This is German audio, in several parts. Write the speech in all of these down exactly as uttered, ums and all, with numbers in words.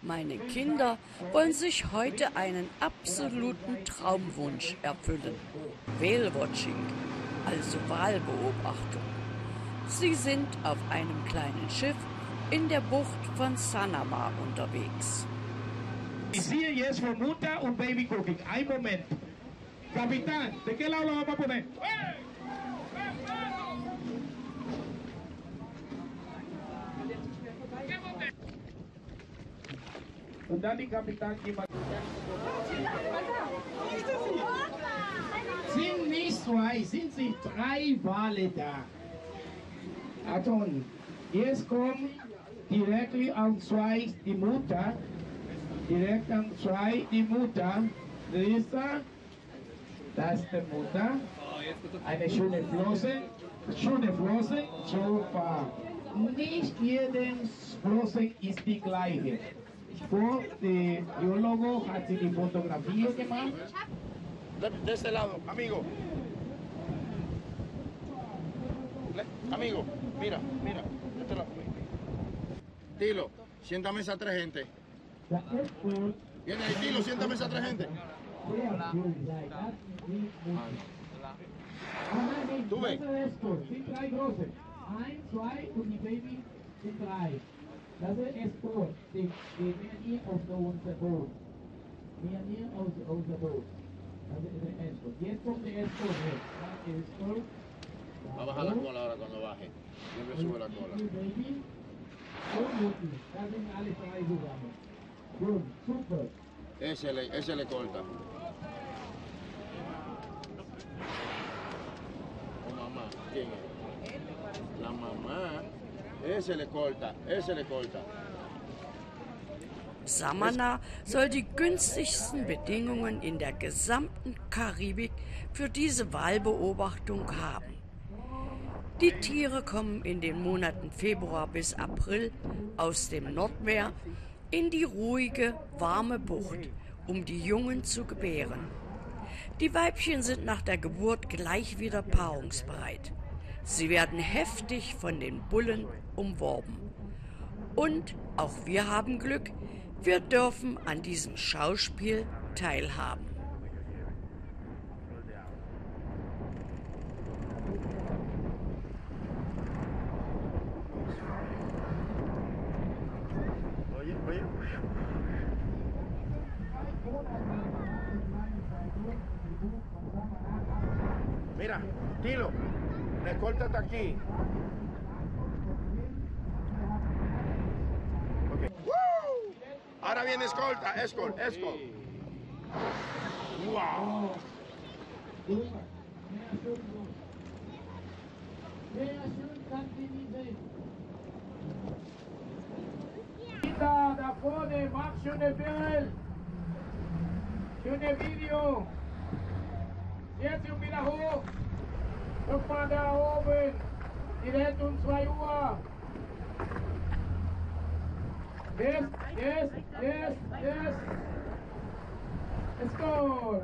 Meine Kinder wollen sich heute einen absoluten Traumwunsch erfüllen. Whale-Watching, also Walbeobachtung. Sie sind auf einem kleinen Schiff in der Bucht von Sanama unterwegs. Ich sehe jetzt von Mutter und Baby Cooking. Ein Moment. Capitán, ¿de qué lado lo vamos a poner? Und dann die Kapitän jemand. Sind nicht zwei, sind sie drei Wale da. Achtung, jetzt kommt direkt an zwei die Mutter. Direkt an zwei die Mutter. Lisa, das ist die Mutter. Eine schöne Flosse. Schöne Flosse. Super. Nicht jede Flosse ist die gleiche. Por de biólogo hat sie die Fotografie gemacht. De, de este lado, amigo. Le, amigo, mira, mira, de este lado. Tilo, siéntame esa tres gente. Viene ahí, Tilo, siéntame esa tres gente. Tú ves. Sind drei große. Eins, zwei und die Baby sind drei. Das ist Esport, die, die mehr hier auf unser Boot. Mehr hier aus unser Boot. Das ist der Esport. Jetzt kommt der Esport her. Das ist Esport. Va a bajar la cola ahora cuando baje. Siempre sube la cola. Baby. Und Mutti. Da sind alle drei zusammen. Gut, super. Ese le, ese le corta. Oh, mamá, ¿quién es? La mamá. Ese le corta, ese le corta. Samana soll die günstigsten Bedingungen in der gesamten Karibik für diese Walbeobachtung haben. Die Tiere kommen in den Monaten Februar bis April aus dem Nordmeer in die ruhige, warme Bucht, um die Jungen zu gebären. Die Weibchen sind nach der Geburt gleich wieder paarungsbereit. Sie werden heftig von den Bullen umworben. Und auch wir haben Glück, wir dürfen an diesem Schauspiel teilhaben. Oye, oye. Mira, Tilo. La escolta está aquí. Okay. ¡Woo! Ahora viene escolta, escort, escort. Wow. Da, da vorne, mach schöne Bild. Schöne Video. Jetzt und wieder hoch. Guck mal da oben, direkt um zwei Uhr. Yes, yes, yes, yes. Let's go.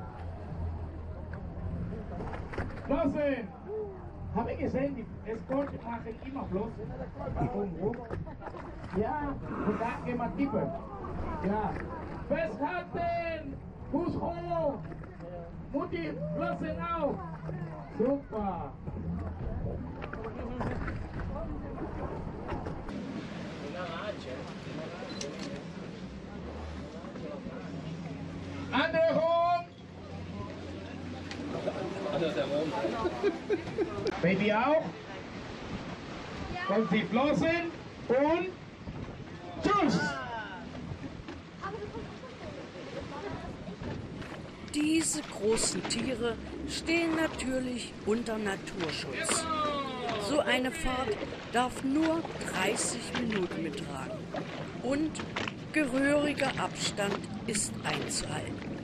Flossen. Habe ich gesehen, die Escort machen immer Flossen. Die kommen hoch. Ja, und dann gehen wir tiefer. Ja. Festhalten. Fuß hoch. Mutti, Flossen auf. Super! Andere Rum! Baby auch? Kommt die Flossen und tschüss! Diese großen Tiere stehen natürlich unter Naturschutz. So eine Fahrt darf nur dreißig Minuten betragen und gehöriger Abstand ist einzuhalten.